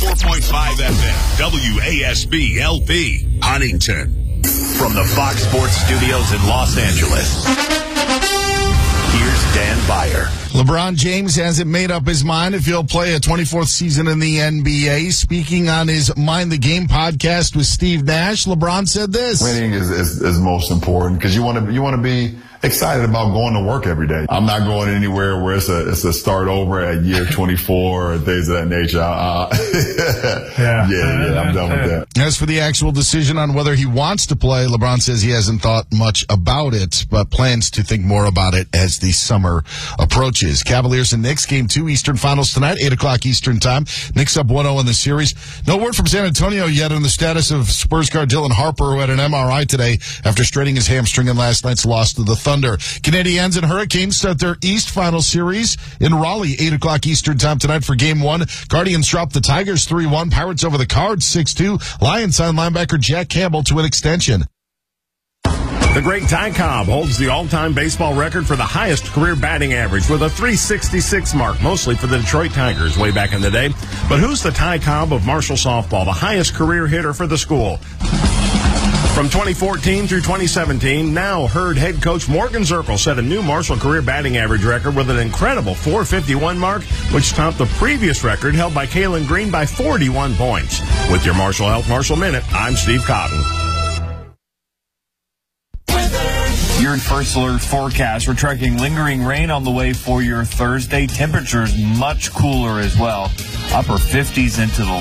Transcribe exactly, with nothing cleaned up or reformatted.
ninety-four point five F M, W A S B L P, Huntington. From the Fox Sports Studios in Los Angeles, here's Dan Byer. LeBron James hasn't made up his mind if he'll play a twenty-fourth season in the N B A. Speaking on his Mind the Game podcast with Steve Nash, LeBron said this. Winning is, is, is most important because you want to you want to be excited about going to work every day. I'm not going anywhere where it's a it's a start over at year twenty-four or things of that nature. Uh, yeah, yeah, yeah, I'm done with that. As for the actual decision on whether he wants to play, LeBron says he hasn't thought much about it, but plans to think more about it as the summer approaches. Cavaliers and Knicks, game two, Eastern Finals tonight, eight o'clock Eastern time. Knicks up one oh in the series. No word from San Antonio yet on the status of Spurs guard Dylan Harper, who had an M R I today after straining his hamstring in last night's loss to the Thunder. Canadiens and Hurricanes start their East Final series in Raleigh, eight o'clock Eastern time tonight for game one. Guardians drop the Tigers three one. Pirates over the Cards six two. Lions sign linebacker Jack Campbell to an extension. The great Ty Cobb holds the all-time baseball record for the highest career batting average with a three sixty-six mark, mostly for the Detroit Tigers way back in the day. But who's the Ty Cobb of Marshall softball, the highest career hitter for the school? From twenty fourteen through twenty seventeen, now Herd head coach Morgan Zirkle set a new Marshall career batting average record with an incredible four fifty-one mark, which topped the previous record held by Kalen Green by forty-one points. With your Marshall Health Marshall Minute, I'm Steve Cotton. Your first alert forecast. We're tracking lingering rain on the way for your Thursday. Temperatures much cooler as well. Upper fifties into the